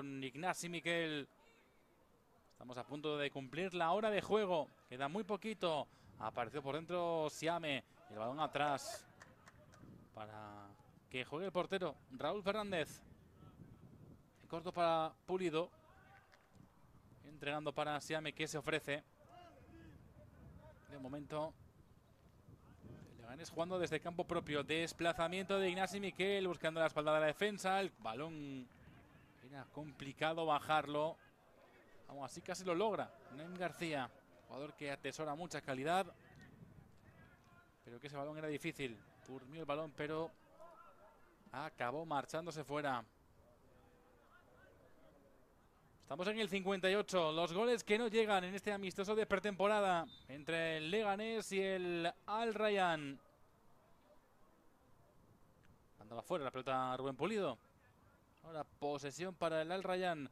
con Ignasi Miquel. Estamos a punto de cumplir la hora de juego. Queda muy poquito. Apareció por dentro Siame. El balón atrás para que juegue el portero Raúl Fernández. En corto para Pulido. Entregando para Siame, que se ofrece. De momento, el Leganés jugando desde campo propio. Desplazamiento de Ignasi Miquel buscando la espalda de la defensa. El balón era complicado bajarlo. Aún así casi lo logra Naim García, jugador que atesora mucha calidad, pero que ese balón era difícil. Durmió el balón, pero acabó marchándose fuera. Estamos en el 58. Los goles que no llegan en este amistoso de pretemporada entre el Leganés y el Al Rayyan. Andaba fuera la pelota Rubén Pulido. Ahora posesión para el Al Rayyan.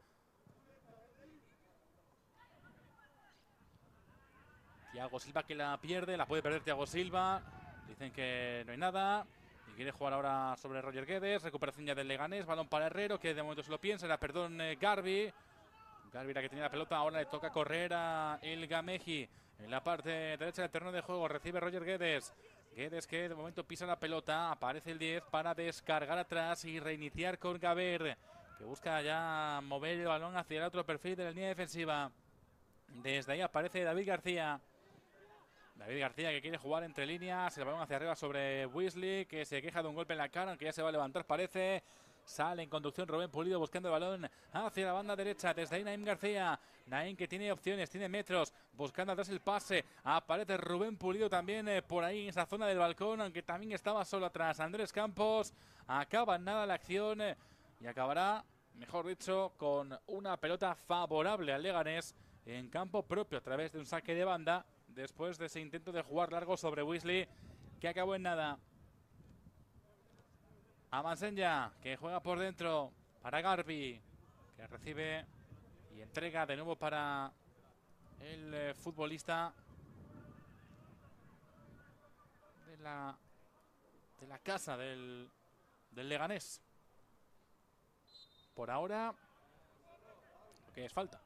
Thiago Silva que la pierde, la puede perder Thiago Silva. Dicen que no hay nada. Y quiere jugar ahora sobre Roger Guedes. Recuperación ya del Leganés. Balón para Herrero, que de momento se lo piensa. Era perdón Garbi. Garbi la que tenía la pelota. Ahora le toca correr a El Gameji. En la parte derecha del terreno de juego recibe Roger Guedes. Guedes que de momento pisa la pelota. Aparece el 10 para descargar atrás y reiniciar con Gaber, que busca ya mover el balón hacia el otro perfil de la línea defensiva. Desde ahí aparece David García. David García que quiere jugar entre líneas. El balón hacia arriba sobre Weasley, que se queja de un golpe en la cara, aunque ya se va a levantar parece. Sale en conducción Rubén Pulido buscando el balón hacia la banda derecha. Desde ahí Naim García. Naim que tiene opciones, tiene metros. Buscando atrás el pase. Aparece Rubén Pulido también por ahí en esa zona del balcón, aunque también estaba solo atrás Andrés Campos. Acaba en nada la acción y acabará, mejor dicho, con una pelota favorable al Leganés en campo propio a través de un saque de banda. Después de ese intento de jugar largo sobre Weasley, que acabó en nada. Amansenya, que juega por dentro para Garbi, que recibe y entrega de nuevo para el futbolista de la casa del Leganés. Por ahora, lo que es falta.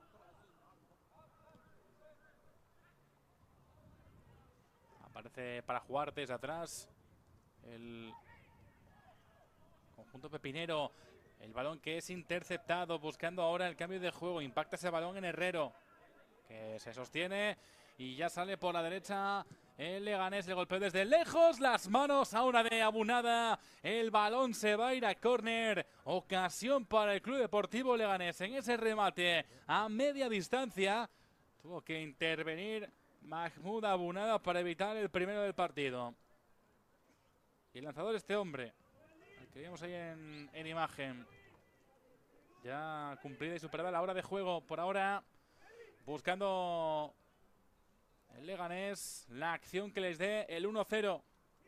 Aparece para jugar desde atrás el conjunto pepinero. El balón que es interceptado, buscando ahora el cambio de juego. Impacta ese balón en Herrero, que se sostiene y ya sale por la derecha el Leganés. El golpeo desde lejos, las manos ahora de Abunada. El balón se va a ir a córner. Ocasión para el Club Deportivo Leganés en ese remate a media distancia. Tuvo que intervenir Mahmoud Abunada para evitar el primero del partido. Y el lanzador este hombre, el que vemos ahí en imagen. Ya cumplida y superada la hora de juego. Por ahora buscando el Leganés la acción que les dé el 1-0.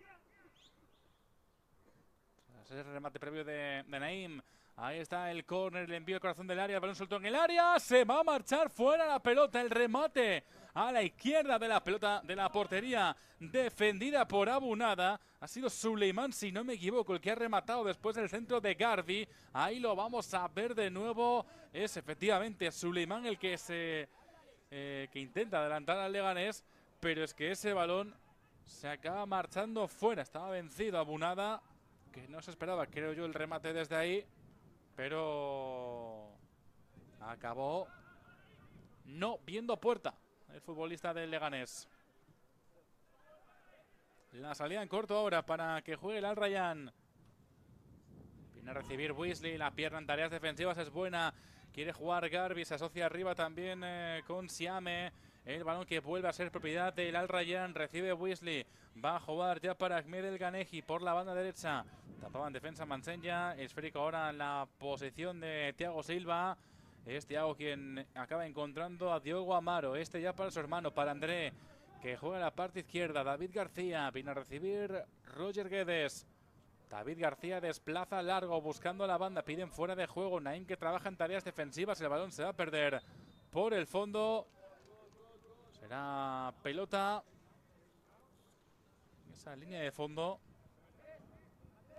Ese remate previo de Naim. Ahí está el córner, el envío al corazón del área, el balón soltó en el área, se va a marchar fuera la pelota, el remate a la izquierda de la pelota de la portería, defendida por Abunada. Ha sido Suleiman, si no me equivoco, el que ha rematado después del centro de Garbi. Ahí lo vamos a ver de nuevo, es efectivamente Suleiman el que que intenta adelantar al Leganés, pero es que ese balón se acaba marchando fuera. Estaba vencido Abunada, que no se esperaba, creo yo, el remate desde ahí, pero acabó no viendo puerta el futbolista del Leganés. La salida en corto ahora para que juegue el Al Rayyan. Viene a recibir Weasley, la pierna en tareas defensivas es buena. Quiere jugar Garbi, se asocia arriba también con Siame. El balón que vuelve a ser propiedad del Al Rayyan. Recibe Weasley. Va a jugar ya para Ahmed El Ganeji por la banda derecha. Tapaba en defensa Amansenya. Esférico ahora en la posición de Thiago Silva. Es Thiago quien acaba encontrando a Diogo Amaro. Este ya para su hermano, para André, que juega en la parte izquierda. David García viene a recibir Roger Guedes. David García desplaza largo buscando la banda, piden fuera de juego. Naim que trabaja en tareas defensivas, el balón se va a perder por el fondo. Será pelota. Esa línea de fondo